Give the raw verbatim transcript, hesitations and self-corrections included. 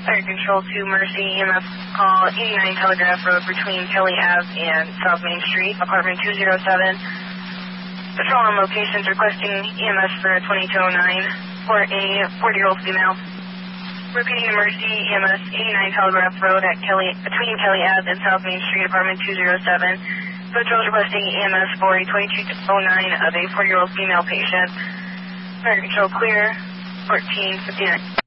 Fire Control to Mercy, E M S call eighty-nine Telegraph Road between Kelly Ave and South Main Street, apartment two oh seven. Patrol on locations requesting E M S for twenty-two oh nine for a forty-year-old female. Repeating Mercy, E M S eighty-nine Telegraph Road at Kelly, between Kelly Ave and South Main Street, apartment two oh seven. Patrol requesting E M S for a twenty-two oh nine of a forty-year-old female patient. Fire Control clear, fourteen fifty-nine.